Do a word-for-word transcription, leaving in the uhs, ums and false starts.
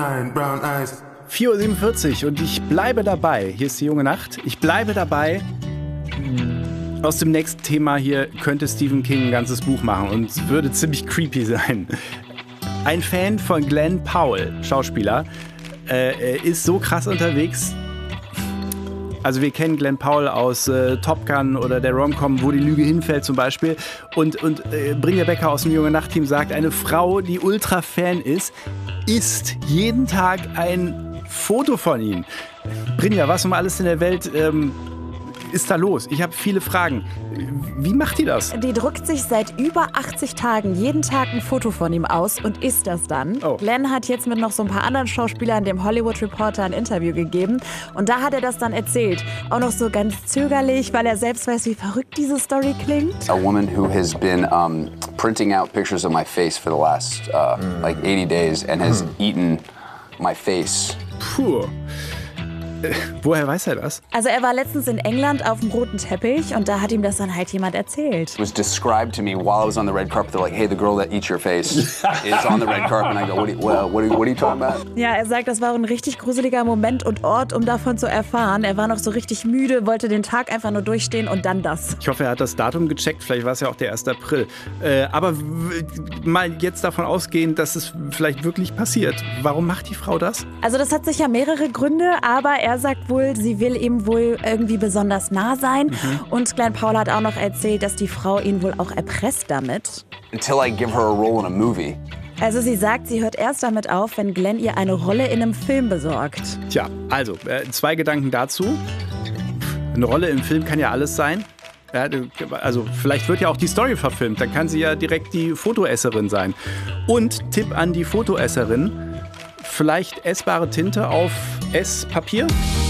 vier Uhr siebenundvierzig und ich bleibe dabei. Hier ist die junge Nacht. Ich bleibe dabei. Aus dem nächsten Thema hier könnte Stephen King ein ganzes Buch machen und es würde ziemlich creepy sein. Ein Fan von Glenn Powell, Schauspieler, äh, ist so krass unterwegs. Also wir kennen Glenn Powell aus äh, Top Gun oder der Rom-Com, wo die Lüge hinfällt zum Beispiel. Und, und äh, Brynja Becker aus dem Junge Nacht-Team sagt, eine Frau, die Ultra-Fan ist, isst jeden Tag ein Foto von ihm. Brynja, was um alles in der Welt ähm, ist da los? Ich habe viele Fragen. Wie macht die das? Die druckt sich seit über achtzig Tagen jeden Tag ein Foto von ihm aus und isst das dann. Oh. Glenn hat jetzt mit noch so ein paar anderen Schauspielern dem Hollywood Reporter ein Interview gegeben und da hat er das dann erzählt. Auch noch so ganz zögerlich, weil er selbst weiß, wie verrückt diese Story klingt. A woman who has been um, printing out pictures of my face for the last uh, mm. like eighty days and has mm. eaten my face. Puh. Äh, woher weiß er das? Also er war letztens in England auf dem roten Teppich und da hat ihm das dann halt jemand erzählt. It was described to me while I was on the red carpet. They're like, hey, the girl that eats your face is on the red carpet. And I go, what are you, what are you, what are you talking about? Ja, er sagt, das war ein richtig gruseliger Moment und Ort, um davon zu erfahren. Er war noch so richtig müde, wollte den Tag einfach nur durchstehen und dann das. Ich hoffe, er hat das Datum gecheckt. Vielleicht war es ja auch der erste April. Äh, aber w- mal jetzt davon ausgehen, dass es vielleicht wirklich passiert. Warum macht die Frau das? Also das hat sicher mehrere Gründe, aber er sagt wohl, sie will ihm wohl irgendwie besonders nah sein. Mhm. Und Glenn Powell hat auch noch erzählt, dass die Frau ihn wohl auch erpresst damit. Until I give her a role in a movie. Also sie sagt, sie hört erst damit auf, wenn Glenn ihr eine Rolle in einem Film besorgt. Tja, also äh, zwei Gedanken dazu. Eine Rolle im Film kann ja alles sein. Ja, also vielleicht wird ja auch die Story verfilmt, dann kann sie ja direkt die Fotoesserin sein. Und Tipp an die Fotoesserin, vielleicht essbare Tinte auf Esspapier.